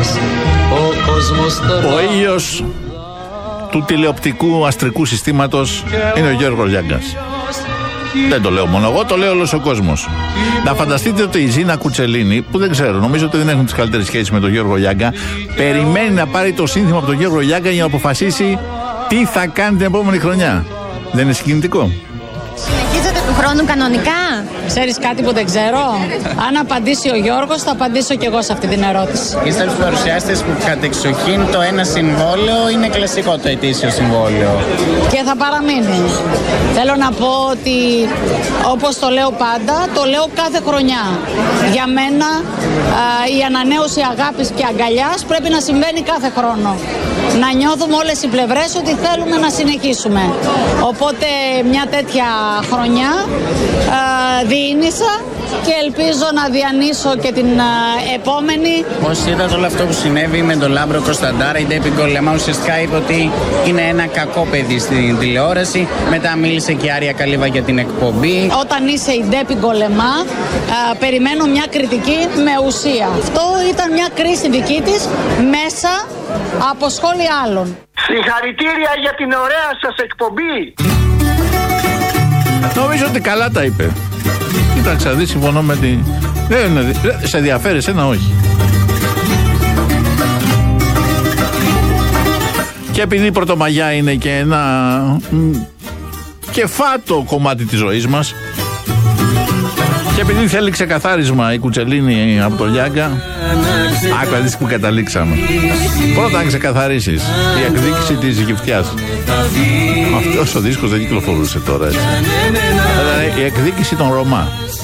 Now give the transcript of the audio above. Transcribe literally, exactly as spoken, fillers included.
Ο ήλιος του τηλεοπτικού αστρικού συστήματος είναι ο Γιώργος Λιάγκας. Δεν το λέω μόνο εγώ, το λέει όλος ο κόσμος. Να φανταστείτε ότι η Ζήνα Κουτσελίνη, που δεν ξέρω, νομίζω ότι δεν έχουν τις καλύτερες σχέσεις με τον Γιώργο Λιάγκα, περιμένει να πάρει το σύνθημα από τον Γιώργο Λιάγκα για να αποφασίσει τι θα κάνει την επόμενη χρονιά. Δεν είναι συγκινητικό? Συνεχίζετε του χρόνου κανονικά? Ξέρεις κάτι που δεν ξέρω? Αν απαντήσει ο Γιώργος, θα απαντήσω κι εγώ σε αυτή την ερώτηση. Είστε τους παρουσιάστες που κατεξοχήν το ένα συμβόλαιο είναι κλασικό, το ετήσιο συμβόλαιο. Και θα παραμείνει. Θέλω να πω ότι, όπως το λέω πάντα, το λέω κάθε χρονιά. Για μένα α, η ανανέωση αγάπης και αγκαλιάς πρέπει να συμβαίνει κάθε χρόνο. Να νιώθουμε όλες οι πλευρές ότι θέλουμε να συνεχίσουμε. Οπότε μια τέτοια χρονιά α, διήνυσα και ελπίζω να διανύσω και την α, επόμενη. Πώς είδατε όλο αυτό που συνέβη με τον Λάμπρο Κωνσταντάρα? Η Ντέπη Γκολεμά ουσιαστικά είπε ότι είναι ένα κακό παιδί στην τηλεόραση. Μετά μίλησε και η Άρια Καλύβα για την εκπομπή. Όταν είσαι η Ντέπη Γκολεμά, α, περιμένω μια κριτική με ουσία. Αυτό ήταν μια κρίση δική της μέσα από σχόλια άλλων. Συγχαρητήρια για την ωραία σας εκπομπή. Νομίζω ότι καλά τα είπε. Κοίταξε, δει, συμφωνώ με τη... Δεν σε ενδιαφέρει εσένα, όχι. Και επειδή η Πρωτομαγιά είναι και ένα κεφάτο κομμάτι της ζωής μας, και επειδή θέλει ξεκαθάρισμα η Κουτσελίνη από το Λιάγκα, άκου να δεις που καταλήξαμε. Πρώτα να ξεκαθαρίσεις η εκδίκηση της γυφτιάς. Αυτός ο δίσκος δεν κυκλοφορούσε τώρα, έτσι. Η εκδίκηση των Ρωμά.